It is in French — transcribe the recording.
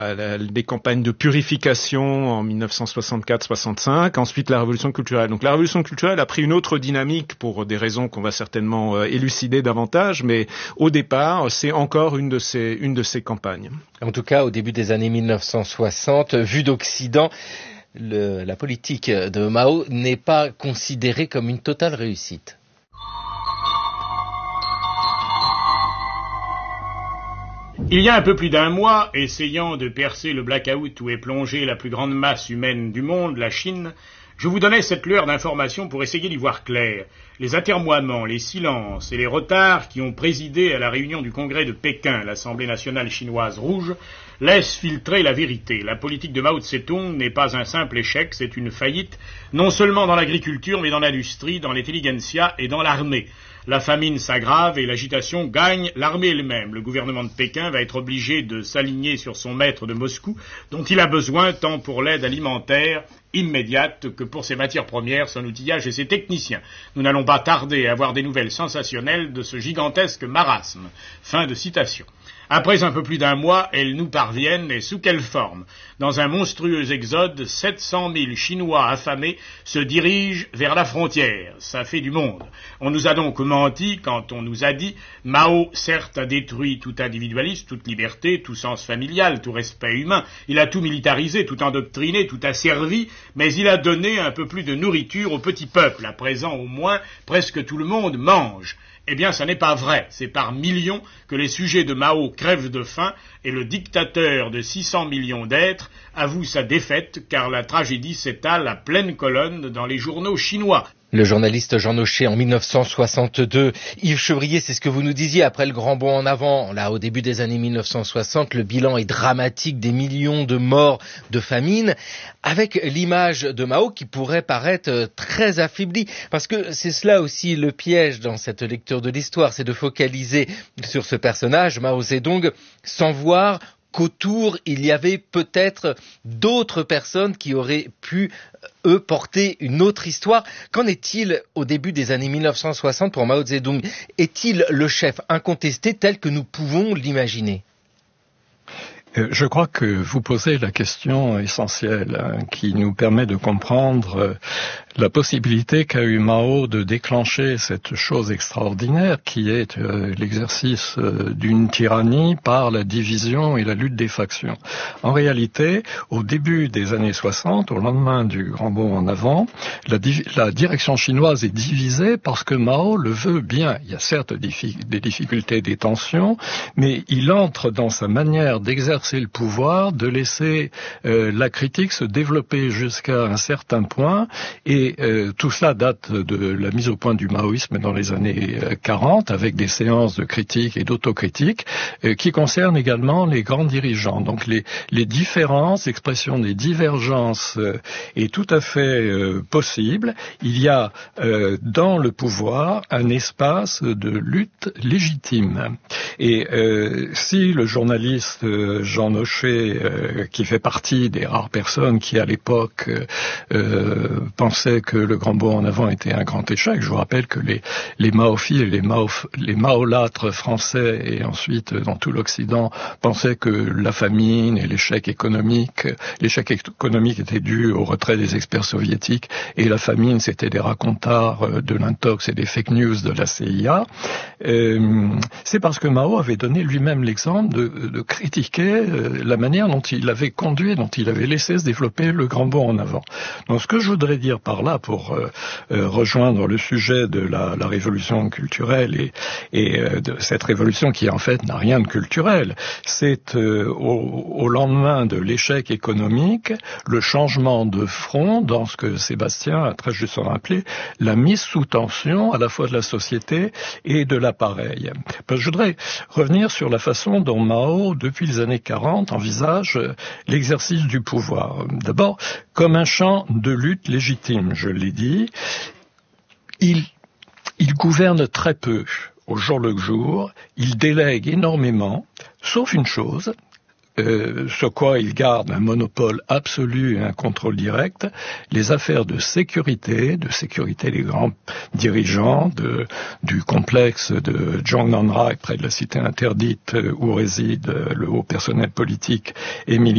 des campagnes de purification en 1964-65, ensuite la révolution culturelle. Donc la révolution culturelle a pris une autre dynamique pour des raisons qu'on va certainement élucider davantage, mais au départ, c'est encore une de ces campagnes. En tout cas, au début des années 1960, vu d'Occident, la politique de Mao n'est pas considérée comme une totale réussite. Il y a un peu plus d'un mois, essayant de percer le blackout où est plongée la plus grande masse humaine du monde, la Chine, je vous donnais cette lueur d'informations pour essayer d'y voir clair. Les atermoiements, les silences et les retards qui ont présidé à la réunion du congrès de Pékin, l'Assemblée nationale chinoise rouge, laissent filtrer la vérité. La politique de Mao Tse-tung n'est pas un simple échec, c'est une faillite, non seulement dans l'agriculture, mais dans l'industrie, dans l'intelligentsia et dans l'armée. La famine s'aggrave et l'agitation gagne l'armée elle-même. Le gouvernement de Pékin va être obligé de s'aligner sur son maître de Moscou, dont il a besoin tant pour l'aide alimentaire immédiate que pour ses matières premières, son outillage et ses techniciens. Nous n'allons pas tarder à avoir des nouvelles sensationnelles de ce gigantesque marasme. Fin de citation. Après un peu plus d'un mois, elles nous parviennent, et sous quelle forme? Dans un monstrueux exode, 700 000 Chinois affamés se dirigent vers la frontière. Ça fait du monde. On nous a donc menti quand on nous a dit « Mao, certes, a détruit tout individualisme, toute liberté, tout sens familial, tout respect humain. Il a tout militarisé, tout endoctriné, tout asservi, mais il a donné un peu plus de nourriture au petit peuple. À présent, au moins, presque tout le monde mange. » Eh bien, ça n'est pas vrai. C'est par millions que les sujets de Mao crèvent de faim et le dictateur de 600 millions d'êtres avoue sa défaite car la tragédie s'étale à pleine colonne dans les journaux chinois. Le journaliste Jean Nochet en 1962. Yves Chevrier, c'est ce que vous nous disiez après le grand bond en avant. Là, au début des années 1960, le bilan est dramatique, des millions de morts de famine, avec l'image de Mao qui pourrait paraître très affaiblie. Parce que c'est cela aussi le piège dans cette lecture de l'histoire, c'est de focaliser sur ce personnage, Mao Zedong, sans voir qu'autour, il y avait peut-être d'autres personnes qui auraient pu, eux, porter une autre histoire. Qu'en est-il au début des années 1960 pour Mao Zedong? Est-il le chef incontesté tel que nous pouvons l'imaginer? Je crois que vous posez la question essentielle qui nous permet de comprendre la possibilité qu'a eu Mao de déclencher cette chose extraordinaire qui est l'exercice d'une tyrannie par la division et la lutte des factions. En réalité, au début des années 60, au lendemain du grand bond en avant, la direction chinoise est divisée parce que Mao le veut bien. Il y a certes des difficultés, des tensions, mais il entre dans sa manière d'exercer le pouvoir, de laisser la critique se développer jusqu'à un certain point, et tout cela date de la mise au point du maoïsme dans les années 40, avec des séances de critique et d'autocritique qui concernent également les grands dirigeants. Donc les différences, l'expression des divergences est tout à fait possible. Il y a dans le pouvoir un espace de lutte légitime. Et si le journaliste Jean Nochet, qui fait partie des rares personnes qui à l'époque pensaient que le grand bond en avant était un grand échec, je vous rappelle que les maophiles, les maolâtres français et ensuite dans tout l'Occident pensaient que la famine et l'échec économique était dû au retrait des experts soviétiques, et la famine c'était des racontards de l'intox et des fake news de la CIA. C'est parce que Mao avait donné lui-même l'exemple de critiquer la manière dont il avait conduit, dont il avait laissé se développer le grand bond en avant. Donc ce que je voudrais dire par là, pour rejoindre le sujet de la révolution culturelle et de cette révolution qui en fait n'a rien de culturel, c'est au lendemain de l'échec économique, le changement de front dans ce que Sébastien a très justement appelé la mise sous tension à la fois de la société et de l'appareil. Je voudrais revenir sur la façon dont Mao, depuis les années 40, envisage l'exercice du pouvoir. D'abord, comme un champ de lutte légitime, je l'ai dit, il gouverne très peu au jour le jour, il délègue énormément, sauf une chose, sur quoi il garde un monopole absolu et un contrôle direct, les affaires de sécurité des grands dirigeants du complexe de Zhongnanhai près de la cité interdite où réside le haut personnel politique et militaire.